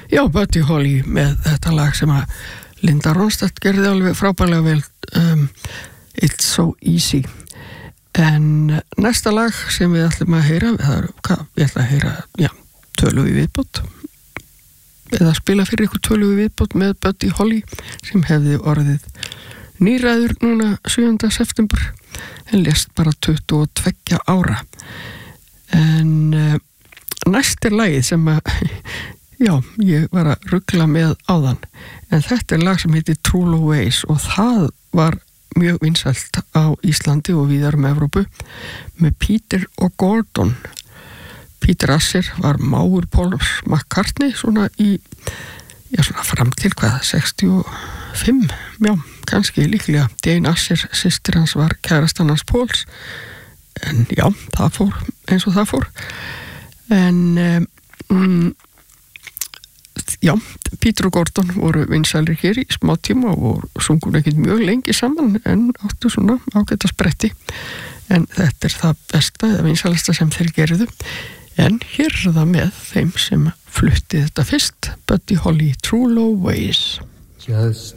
Já, Buddy Holly með þetta lag sem að Linda Ronstadt gerði alveg frábærlega vel, It's So Easy. En næsta lag sem við ætlum að heyra, við ætlum að heyra, tölu við viðbót, eða spila fyrir ykkur tölu við viðbót með Buddy Holly sem hefði orðið nýræður núna 7. september en lést bara 22 ára. En næst lagið sem að ég var að rugla með áðan, en þetta lag sem heitir True Ways og það var mjög vinsælt á Íslandi og víðar Evrópu með Peter og Gordon. Peter Asher var mágur Paul McCartney svona svona fram til 65, kannski líklega. Jane Asher, systir hans, var kærastan hans Pauls, en það fór eins og það fór. En Peter og Gordon voru vinsælir hér í smá tíma og sungu ekkert mjög lengi saman en áttu svona ágæta spretti, en þetta það besta eða vinsælasta sem þeir gerðu. En hér það með þeim sem flutti þetta fyrst, Buddy Holly, True Ways. Just